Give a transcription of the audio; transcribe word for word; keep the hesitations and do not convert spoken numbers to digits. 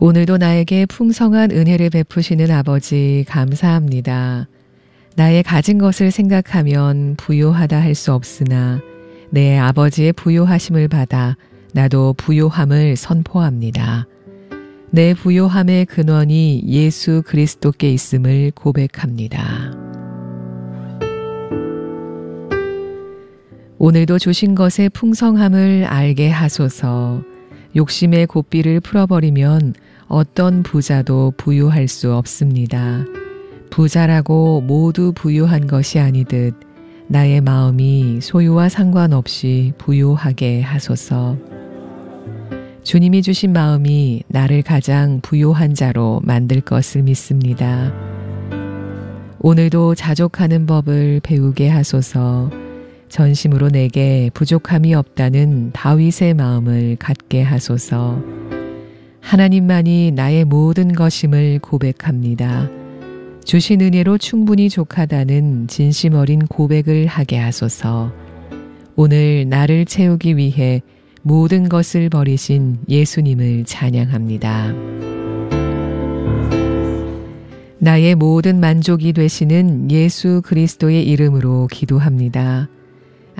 오늘도 나에게 풍성한 은혜를 베푸시는 아버지 감사합니다. 나의 가진 것을 생각하면 부요하다 할 수 없으나 내 아버지의 부요하심을 받아 나도 부요함을 선포합니다. 내 부요함의 근원이 예수 그리스도께 있음을 고백합니다. 오늘도 주신 것의 풍성함을 알게 하소서. 욕심의 고삐를 풀어버리면 어떤 부자도 부유할 수 없습니다. 부자라고 모두 부유한 것이 아니듯 나의 마음이 소유와 상관없이 부유하게 하소서. 주님이 주신 마음이 나를 가장 부유한 자로 만들 것을 믿습니다. 오늘도 자족하는 법을 배우게 하소서. 전심으로 내게 부족함이 없다는 다윗의 마음을 갖게 하소서. 하나님만이 나의 모든 것임을 고백합니다. 주신 은혜로 충분히 족하다는 진심 어린 고백을 하게 하소서. 오늘 나를 채우기 위해 모든 것을 버리신 예수님을 찬양합니다. 나의 모든 만족이 되시는 예수 그리스도의 이름으로 기도합니다.